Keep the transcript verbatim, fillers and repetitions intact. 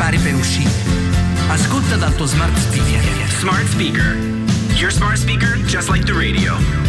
preparare per uscire. Ascolta dal tuo smart speaker. Smart speaker. Your smart speaker just like the radio.